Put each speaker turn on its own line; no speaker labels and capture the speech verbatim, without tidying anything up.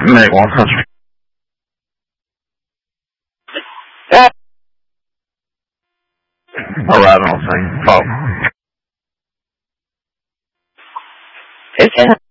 Make one country. Alright, I don't think. Fuck.
Who's that?